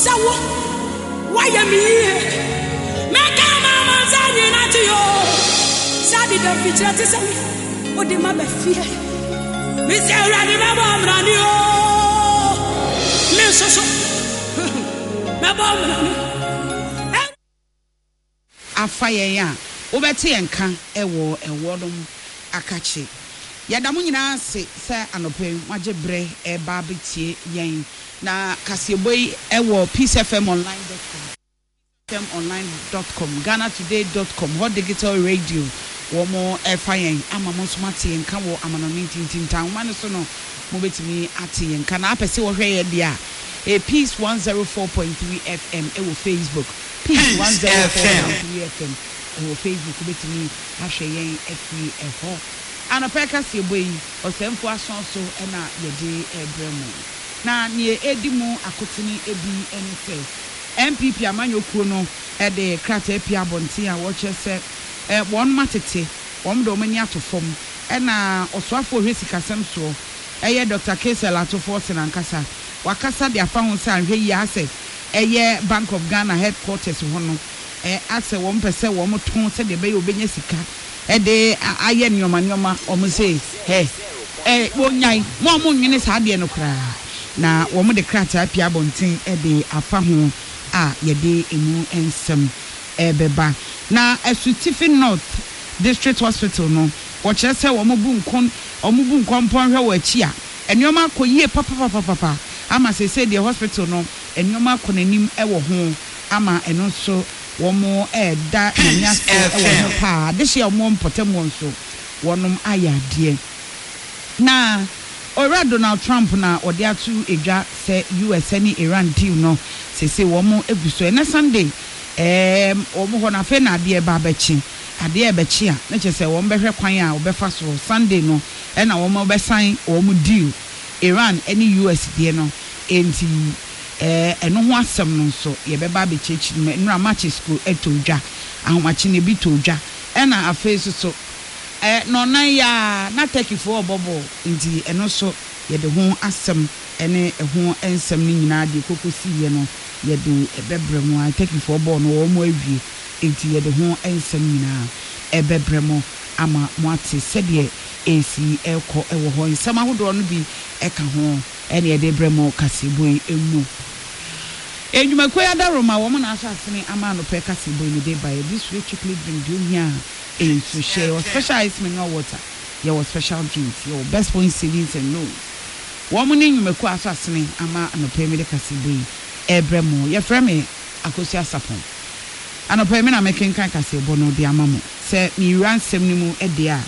Sawo, why am I? Make a mama Zani not you. Sadi the feature to say, what the mother fear. Mr. Ranimam Radio. Miss my bomb. Afire ya. Obeti enka ewo ewodom akachi. Yadamu nyina se anope wajebre eba betie yen na kaseboy ewo peacefmonline.com peacefmonline.com GhanaToday.com hot digital radio womo efa yen amamo smart yen ka wo amanoni tintintan mane so no mo betimi ate yen ka na apese wo hwe ye dia Peace 104.3 FM ewo Facebook Peace 104.3 FM ewo Facebook betimi ahwe yen afri eho anapeka sieboyi osemfo asonso na yede ebremo na nie edimu akotini ebi ense MPP amanyokuo no de krata pia abonti a wo chese won matete won do mani atofom na osoafo hwesikasem so Dr. Kesel atofo senankasa wakasa de afa ho sa hwe yi ase Bank of Ghana headquarters ho no ase won pese won ton se de be obenya sika de aye nyoma omo say wonyai mo nwene sa de no kra na wo mo de krata pia bonten de afa ho a yede emu ensem beba na Asutifi North District Hospital no wo kire se wo mo bu nkon pon hwe wo achi a enwoma akoyie papa ama se de hospital no enwoma akonanim wo ho ama eno so womo da nyanya so wo pa de hye omo mpotem won so wonom ayade na ora Donald Trump na ode atu edwa se US ni Iran deal no se womo ebuso na Sunday womo ho na fe na ade ba bechi ade bechi a na chese womo behwe kwan a obefa so Sunday no na womo besan womo deal Iran any US de no enti eno ho asem no so ye beba be chechi nra match school etodwa ahomachi ne bi todwa na afeso so no na ya na take for bobo nti eno so ye de ho asem ene ho ensem ni nyina de kokosi ye no ye de ebebremu a take for bobo no wo mo awie nti ye de ho ensem nyina ebebremu ama mo ate sede esi ekọ ewo ho nsem ahodo no bi eka ho ene ye de bremu kaseboy emu Enyumakoya daroma wo na asasene ama no peka sibo ni dey by this way chocolate drink do here in to share your special ice mineral water your special drinks your best point savings and loans wo mo ni enyumako asasene ama no pe me de kasibo ebremo ye frame akosi asapon ano pe me na mekenkan kasibo no de amamo se mi ransem ni mu ede a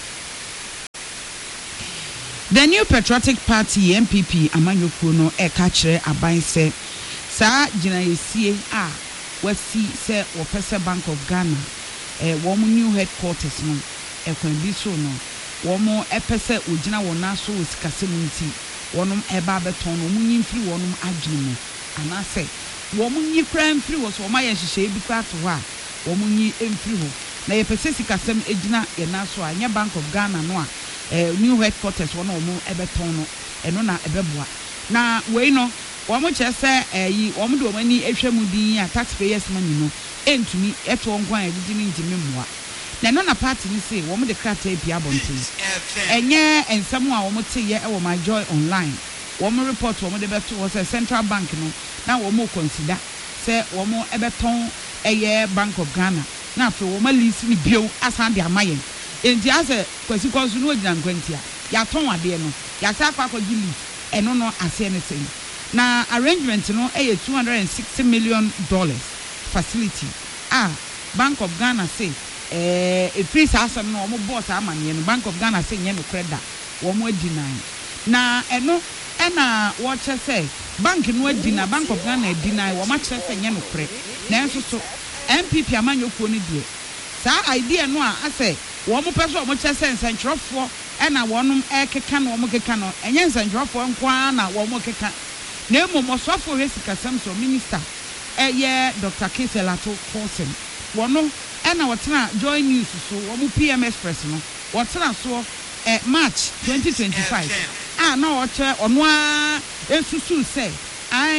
the New Patriotic Party MPP amanyokuo no ka kire aban se sa jina yesie a wasi se wopese Bank of Ghana wo mu new headquarters no ekwan bi so no wo mu epese ogina wona so wosikase mu nti wonom eba beton no mu nyimfiri wonom adwene mu anase wo mu nyi kra mfiri wo so wo ma ye hyehyɛ bi kra to ho a wo mu nyi emfiri ho na yepese sikasem egina ye na so a nya Bank of Ghana no a new headquarters wo no wo mu ebeton no eno na ebeboa na wei no womo chese yi womo do mani ehwemu din a taxpayers money no entumi eto nkwan edidi ni ntimi mmoa na no na party ni say womo de krata bia bonten enye ensem a womo te ye e my joy online womo report womo de beto wo say Central Bank no na womo consider say womo ebeton eye Bank of Ghana na afro womo list ni bio asan de amayen enti ase kwasi konsu no ogina nkwantia ya ton ade no ya sa akwa gili eno no ase ne sei na arrangement no $260 million facility Bank of Ghana say free asem no omo boss amane no Bank of Ghana say nye no credit wo mo deny na eno na wo che say bank no deny Bank of Ghana deny wo ma che say nye no credit na enso so MPP amanyokuo ni de sa idea no a ase wo mo pese wo mo che say nsantrofo na wonom keka no wo mo keka no enye nsantrofo nkwa na wo mo keka na momosofo hwesikasem so minister Dr. Kesel atofo wono na wotena Joy News so wo mu PM Express no wotena so March 2025 na wo che ono a esusu say ai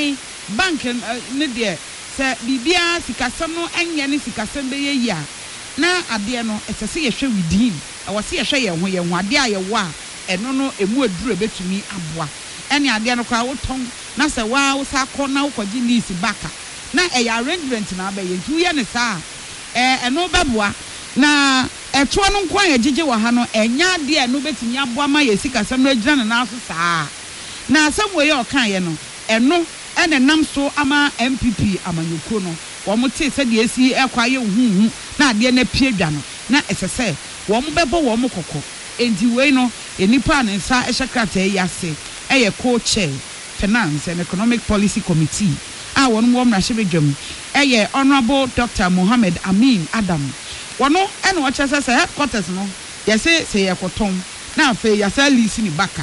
bank ne de se bibia sikasem no enye ne sikasem be ye ya na ade no esese ye hwe within wo se ye hwe ye ho ade a ye wo a eno no emu aduru ebetumi aboa ene ade no kwa woton na se wa wo sa kɔ na wo kɔgi lease baka na arrangement na ba ye ntu ye ne sa eno beboa na eto no nkwan agege wo ha no enya ade no betumi aboa ma ye sikasem no agyina na so saa na asem wo ye okan ye no eno ene nam so ama MPP amanyoko no wo mo te se de esi ekwa ye huhu na ade na pie dwa no na esese wo mo bebo wo mo kokko enti we no enipa ne nsa ehyekrata yase eye co-chair finance and economic policy committee won mo mra hye eye honorable Dr. Mohammed Amin Adam wono ene wo chese se headquarters no yese se yekoton na afa yasa lease ni baka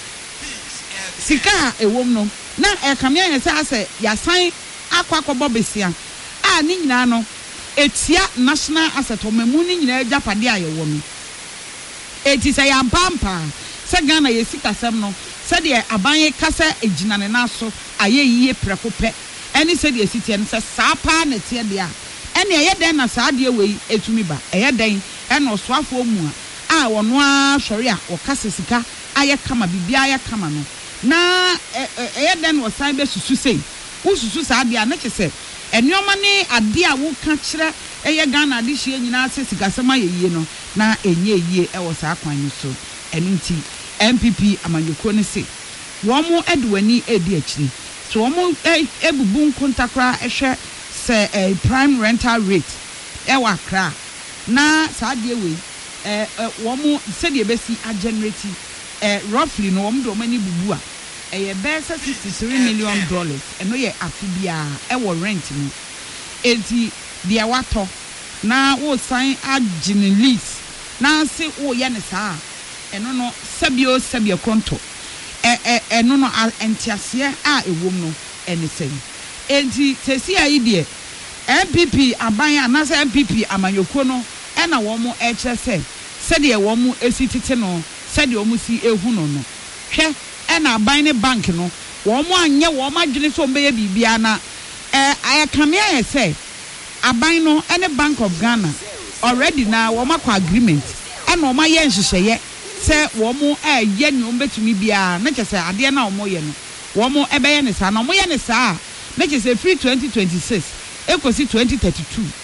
sika ewom no na kamia yese ase yasan akwakobo besia ni nyina no etia national asset omamu ni nyina japade ayewo no eti se ya pampa se Ghana yesikasem no se de aban kasa ejina ne naso ayeyiye prekope eni se de esitie no se sapa na tie de a ene eye den na sa de wei etumi ba eye den ene osoafo mu a wono a hwore a wokasa sika aye kama bibia aye kama no na eye den wo san be susu sei wo susu sa de a na kyese enioma ne ade a wo ka kire eye Ghana ade hie nyina se sikasem ayeyiye no na enye yiye e wo sa kwan so enunti MPP amanyoko ne se wo mo edwani edi akiri so wo mo ebubu nkontakra ehwe se prime rental rate e wa kra na saa de we wo mo se de besi a generate roughly no wo mo do mani bubu a eye be $63 million eno ye afibia e wo rent ni enti de wato na wo sign agene lease na se wo ye ne saa eno no sabio konto eno no entiase a ewom no ene sen enti tesi ayi de MPP aban anase MPP amanyoko no ena wo mo ekyese de wo mo esitete no de wo mo si ehu no no hwe ena aban ne bank no wo mo anye wo ma dwene so mbeye bibia na ayakamia ye se aban no ene Bank of Ghana already na wo makwa agreement ena wo ma ye nhyehyeye se wo mo ye ne wo betumi bia na kyese ade na wo mo ye no wo mo ebeye ne sa na wo ye ne sa na kyese free 2026 ekosi 2032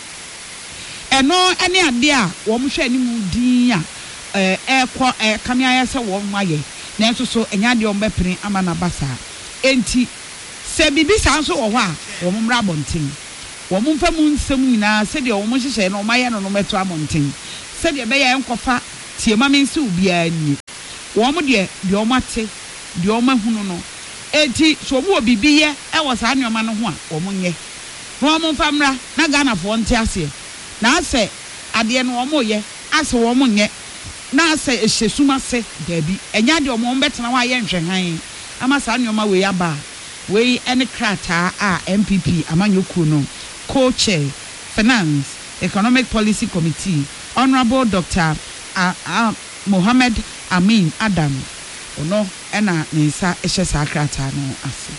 eno ene ade a wo mo hwe animu din a kamia ya se wo mo aye na enso so enya de wo bepene ama na basa enti se bibi sa nso wo ho a wo mo mra bonten wo mo mfa mu nsem nyina se de wo mo hyehye no maye no meto amonten se de be ye enkofa tie ma men se ubia ni wo mo de wo mate de wo mahunu no enti so mo bibi ye e wo sa anyoma no ho a wo mo nye wo mo mfa mra na Ghana fo nte ase na ase ade no wo mo ye ase wo mo nye na ase ehyesuma se dabi enya de wo mo betena wa ye nhwehan ama sa anyoma we aba we ene krata a MPP amanyoko no co-chair finance economic policy committee honorable Dr. Mohammed Amin Adam ono ena nsa ehye sakrata no ase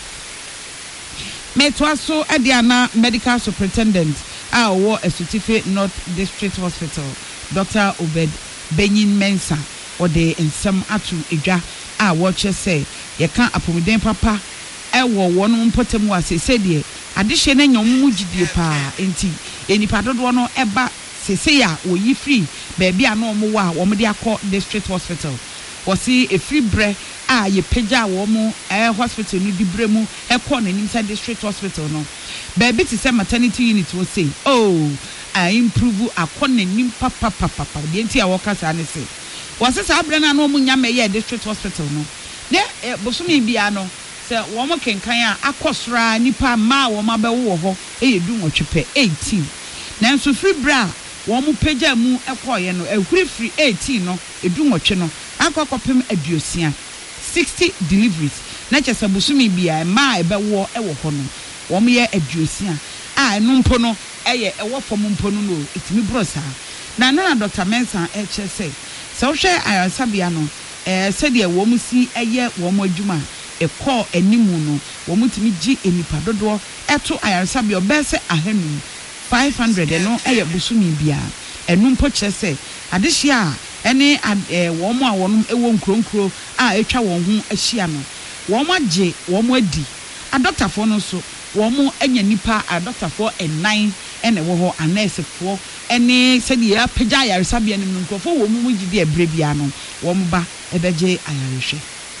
metwaso ediana medical superintendent wo Asutife North District Hospital Dr. Obed Benyin Mensa ode ensem atu edwa wo che say ye kan apomuden papa ewo wono mpotemu ase de adehye na nyom mu gidie pa enti enipa dodo no eba sese ya oyi free baby a no mo wa wo mo de akọ district hospital wo si e free bre a ye pagya wo mo hospital ni dibre mu ekọ na nim sa district hospital no baby ti say maternity unit wo say I improve akọ na nim papa de enti a wo kasa ne say wo se sa bre na no mo nya me ye district hospital no ne bosumi bia no se wo mo kenkan a akosra nipa ma wo ma bewo wo ho eyedu nwotwepe 18 nanso free bra wo mo pagya mu ekoye no ehuri free 18 no edu nwotwe no akokopem aduosia 60 deliveries na chese busumi bia ma ebewo ewo ho no wo mo ye aduosia eno mpo no eye ewo fom mpo no no etimi brosa na Dr. Mensa chese se wo hwe ayasabia no se de wo mo si eye wo mo adwuma ɛkɔ animu no wɔn mutumi gye enipa dodoɔ ɛto ayaresabea ɔbɛsɛ 500 no ɛyɛ busumi bia ɛnu mpo kyerɛ sɛ adehyia ɛne wɔn a wɔn ɛwɔ nkronkro a atwa wɔn ho ahyia no wɔn agye wɔn adi adɔktafoɔ no so wɔn anya nipa adɔktafoɔ 9 ɛna ɛwɔ hɔ anɛɛsefoɔ ɛne sɛdeɛ apagya ayaresabea no mu nkurɔfoɔ wɔn mu gye de ɛbrɛ bia no wɔn ba ɛbɛgye ayarehwɛ.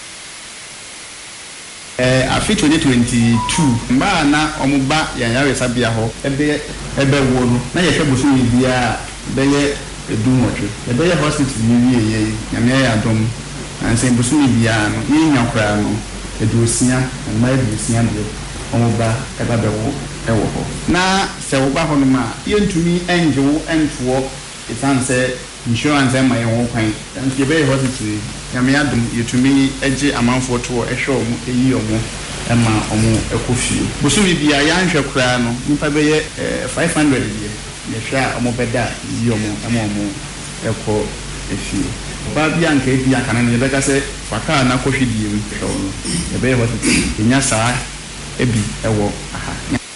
Afi 2022 mbaa na omuba yaresabea ho ɛbɛwo no na yɛhwɛ busumi bia bɛyɛ edumotwe ɛbɛyɛ hospital ni wie nyame ya adom anse busumi bia no yenya kora no eduosia na eduosia de omuba ɛbɛwo ɛwɔ hɔ na sɛ woba hɔ no ma yɛntumi ɛngyewo ɛntoɔ esanse insurance ɛma yɛn ho kwan nti yɛbɛyɛ hospital nyame adom yɛtumi ɛgye amanfoɔ toɔ ɛhwɛ ɔmo ɛyi ɔmo ɛma ɔmo ɛkɔ fie busumi bia yɛanhwɛ koraa no nipa bɛyɛ 500 deɛ yɛhwɛ a ɔmo bɛda yi ɔmo ɛma ɔmo ɛkɔ efie ba bia nka ebi akana no yɛbɛka sɛ faka na kɔhwɛ die mu hwɛ ɔno yɛbɛyɛ hospital yɛnya saa ebi ɛwɔ aha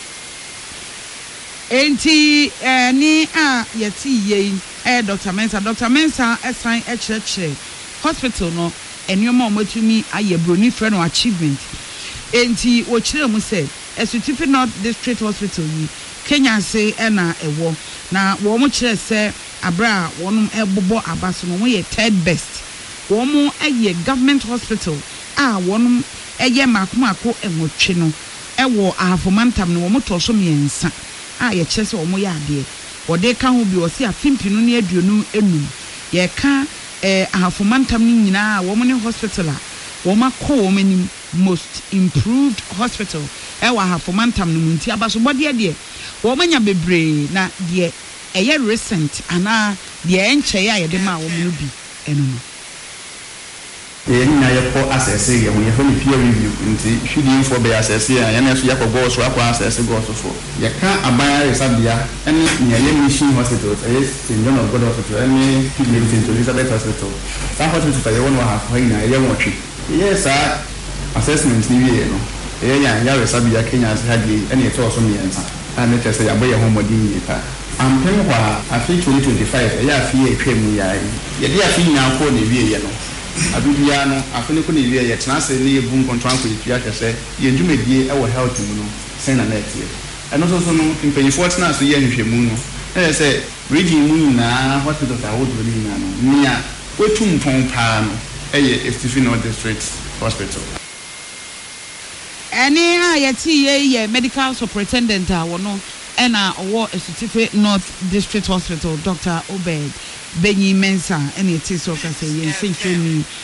enti ni a yɛti yei Dr. Mensa ɛsan ɛkyerɛkyerɛ hospital no enwoma omatumi aye broni frɛ no achievement enti wo kyerɛ mu sɛ Esutifi North District Hospital yi Kenya se ɛna ɛwɔ na wo mo kyerɛ sɛ abra wɔnom ɛbobɔ abaso no yɛ third best wo mo ɛyɛ government hospital a wɔnom ɛyɛ makomako enwotwe no ɛwɔ ahafomantam no wo mo tɔ so miɛnsa a yɛ kyerɛ sɛ wo mo yɛ adeɛ wɔde ka ho bi wɔ se afimpinu ne aduonu enum yɛ ka ahafomantam ni nyinaa wɔn ne hospital a wɔn akɔ wɔn anim most improved hospital ɛwɔ ahafomantam no mu nti abasobɔdeɛ deɛ wɔn anya bebree na deɛ ɛyɛ recent ana deɛ ɛnkyɛe a yɛde ma wɔn no bi ɛno no yɛnyina yɛkɔ asɛse yɛ ho yɛfɛ ne peer review nti hwidinfoɔ bɛyɛ asɛse a yɛne so yɛkɔ gɔɔ so akɔ asɛse gɔɔ so foɔ yɛka aban ayaresabea ɛne nea yɛ mission hospitals ɛyɛ St. John of God hospital ɛne St. Elizabeth hospital saa hospital yɛwɔ no ahafo ha nyinaa yɛyɛ wɔtwe yɛyɛ saa assessment ne wieɛ no ɛyɛ yɛn ayaresabea Kenya ase ha deɛ ɛne yɛtɔɔ so mmiɛnsa a ne kyerɛ sɛ yɛabɔ yɛ ho mmɔden yie paa ampem hɔ a afei 2025 ɛyɛ afei yɛ atwa mu yɛde afei nyinaa kɔɔ ne wieɛ no abibia no afene ko ne wie yɛ tena se ne yɛbu nkontran ko yɛtua hwɛ sɛ yɛn dwumadie ɛwɔ health mu no sɛn na netie ɛno so no mpanyinfoɔ tena so yɛ nhwehwɛmu no ɛyɛ sɛ region mu nyinaa hospitals ahodoɔ ne nyinaa no nea wɔtu mpɔn paa no ɛyɛ Esutifi North District Hospital ɛne a yɛti yɛ medical superintendent a wɔno ɛna ɔwɔ Esutifi North District Hospital Dr. Obed Benyi Mensa ɛne yɛti so ka sɛ yɛn sɛ